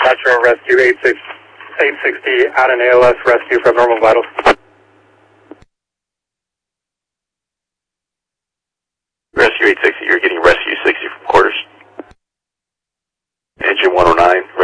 Metro Rescue 860 at an ALS rescue for abnormal vitals. Rescue 860, you're getting Rescue 60 from quarters. Engine 109.